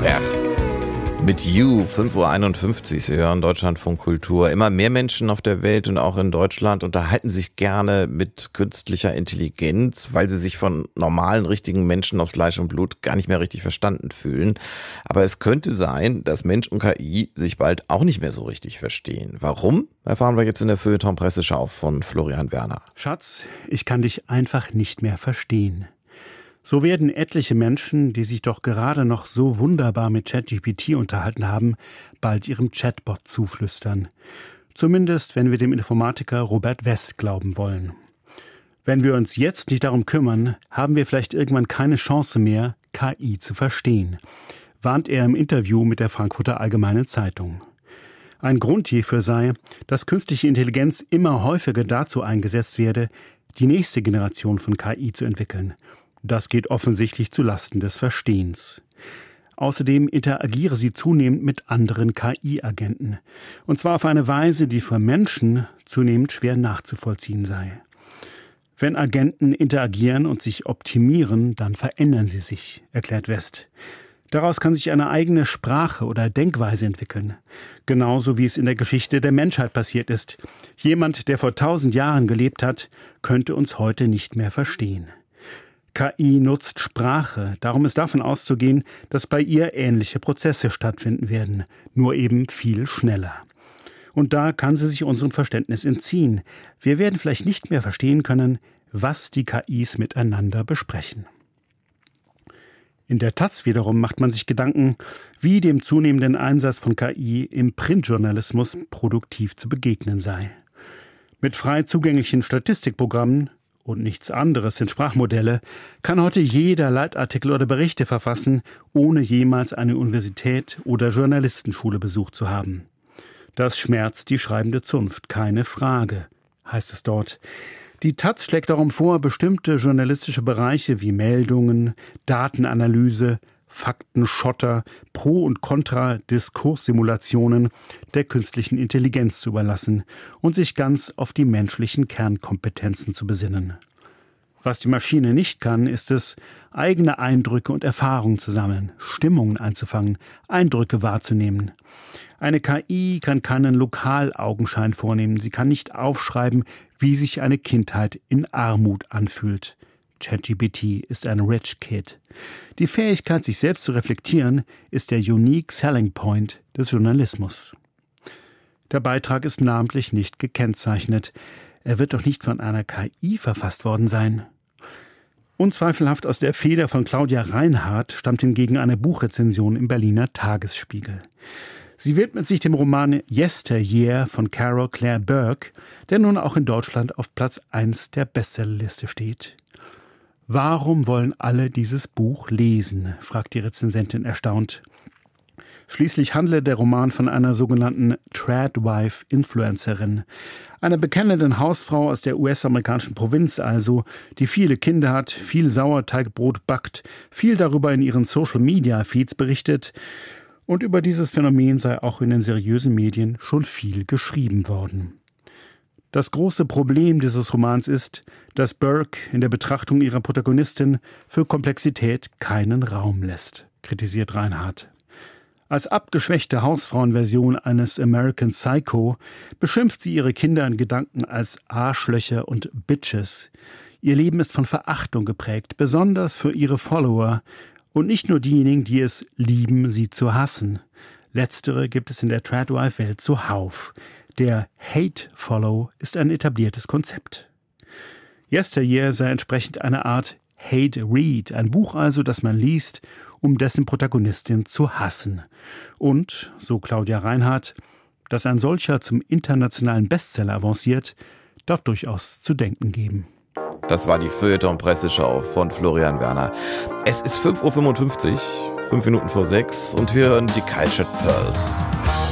super. Mit You, 5:51 Uhr, Sie hören Deutschlandfunk Kultur. Immer mehr Menschen auf der Welt und auch in Deutschland unterhalten sich gerne mit künstlicher Intelligenz, weil sie sich von normalen, richtigen Menschen aus Fleisch und Blut gar nicht mehr richtig verstanden fühlen. Aber es könnte sein, dass Mensch und KI sich bald auch nicht mehr so richtig verstehen. Warum? Erfahren wir jetzt in der Feuilleton-Presseschau von Florian Werner. Schatz, ich kann dich einfach nicht mehr verstehen. So werden etliche Menschen, die sich doch gerade noch so wunderbar mit ChatGPT unterhalten haben, bald ihrem Chatbot zuflüstern. Zumindest, wenn wir dem Informatiker Robert West glauben wollen. Wenn wir uns jetzt nicht darum kümmern, haben wir vielleicht irgendwann keine Chance mehr, KI zu verstehen, warnt er im Interview mit der Frankfurter Allgemeinen Zeitung. Ein Grund hierfür sei, dass künstliche Intelligenz immer häufiger dazu eingesetzt werde, die nächste Generation von KI zu entwickeln. Das geht offensichtlich zu Lasten des Verstehens. Außerdem interagiere sie zunehmend mit anderen KI-Agenten. Und zwar auf eine Weise, die für Menschen zunehmend schwer nachzuvollziehen sei. Wenn Agenten interagieren und sich optimieren, dann verändern sie sich, erklärt West. Daraus kann sich eine eigene Sprache oder Denkweise entwickeln. Genauso wie es in der Geschichte der Menschheit passiert ist. Jemand, der vor 1000 Jahren gelebt hat, könnte uns heute nicht mehr verstehen. KI nutzt Sprache, darum ist davon auszugehen, dass bei ihr ähnliche Prozesse stattfinden werden, nur eben viel schneller. Und da kann sie sich unserem Verständnis entziehen. Wir werden vielleicht nicht mehr verstehen können, was die KIs miteinander besprechen. In der Taz wiederum macht man sich Gedanken, wie dem zunehmenden Einsatz von KI im Printjournalismus produktiv zu begegnen sei. Mit frei zugänglichen Statistikprogrammen und nichts anderes sind Sprachmodelle, kann heute jeder Leitartikel oder Berichte verfassen, ohne jemals eine Universität oder Journalistenschule besucht zu haben. Das schmerzt die schreibende Zunft, keine Frage, heißt es dort. Die Taz schlägt darum vor, bestimmte journalistische Bereiche wie Meldungen, Datenanalyse, Faktenschotter, Pro- und Kontra-Diskurssimulationen der künstlichen Intelligenz zu überlassen und sich ganz auf die menschlichen Kernkompetenzen zu besinnen. Was die Maschine nicht kann, ist es, eigene Eindrücke und Erfahrungen zu sammeln, Stimmungen einzufangen, Eindrücke wahrzunehmen. Eine KI kann keinen Lokalaugenschein vornehmen, sie kann nicht aufschreiben, wie sich eine Kindheit in Armut anfühlt. ChatGPT ist ein Rich Kid. Die Fähigkeit, sich selbst zu reflektieren, ist der Unique Selling Point des Journalismus. Der Beitrag ist namentlich nicht gekennzeichnet. Er wird doch nicht von einer KI verfasst worden sein. Unzweifelhaft aus der Feder von Claudia Reinhardt stammt hingegen eine Buchrezension im Berliner Tagesspiegel. Sie widmet sich dem Roman Yesteryear von Carol Claire Burke, der nun auch in Deutschland auf Platz 1 der Bestsellerliste steht. Warum wollen alle dieses Buch lesen? Fragt die Rezensentin erstaunt. Schließlich handle der Roman von einer sogenannten Tradwife-Influencerin, einer bekennenden Hausfrau aus der US-amerikanischen Provinz also, die viele Kinder hat, viel Sauerteigbrot backt, viel darüber in ihren Social-Media-Feeds berichtet. Und über dieses Phänomen sei auch in den seriösen Medien schon viel geschrieben worden. Das große Problem dieses Romans ist, dass Burke in der Betrachtung ihrer Protagonistin für Komplexität keinen Raum lässt, kritisiert Reinhardt. Als abgeschwächte Hausfrauenversion eines American Psycho beschimpft sie ihre Kinder in Gedanken als Arschlöcher und Bitches. Ihr Leben ist von Verachtung geprägt, besonders für ihre Follower und nicht nur diejenigen, die es lieben, sie zu hassen. Letztere gibt es in der Tradwife-Welt zuhauf. Der Hate-Follow ist ein etabliertes Konzept. Yesteryear sei entsprechend eine Art Hate-Read, ein Buch also, das man liest, um dessen Protagonistin zu hassen. Und, so Claudia Reinhardt, dass ein solcher zum internationalen Bestseller avanciert, darf durchaus zu denken geben. Das war die Feuilleton-Presseschau von Florian Werner. Es ist 5:55 Uhr, 5 Minuten vor 6 und wir hören die Cultured Pearls.